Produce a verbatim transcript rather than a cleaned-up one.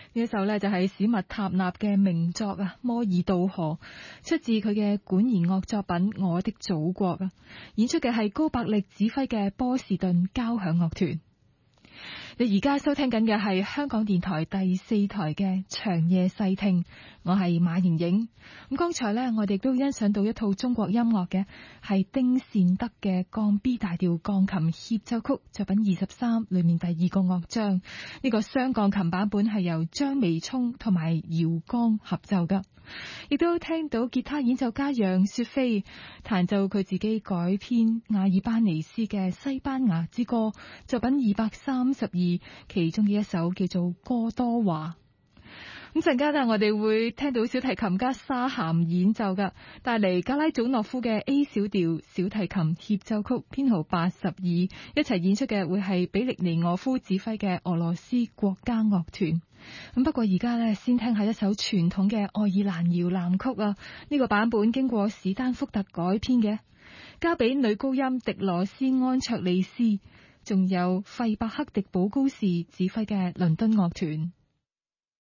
呢一首呢，就係史密塔納嘅名作啊，《摩爾渡河》，出自佢嘅管弦樂作品《我的祖國》啊，演出嘅係高伯力指揮嘅波士頓交響樂團。你而家收聽緊嘅係香港電台第四台嘅長夜細聽，我係馬瑩瑩。咁剛才呢，我哋都欣賞到一套中國音樂嘅，係丁善德嘅降 B 大調鋼琴協奏曲作品二十三裏面第二個樂章。呢、這個雙鋼琴版本係由張微聰同埋姚剛合奏噶，亦都聽到吉他演奏家楊雪飛彈奏佢自己改編阿爾班尼斯嘅西班牙之歌作品二百三十二，其中嘅一首叫做《哥多華》。咁陣間咧，我哋會聽到小提琴家沙咸演奏噶，帶嚟格拉祖諾夫嘅 A 小調小提琴協奏曲編號八十二，一齊演出嘅會係比利尼俄夫指揮嘅俄羅斯國家樂團。咁不過而家咧，先聽下一首傳統嘅愛爾蘭搖籃曲啊，呢個版本經過史丹福特改編嘅，交俾女高音迪羅斯安卓利斯，仲有費伯克迪堡高士指揮嘅倫敦樂團。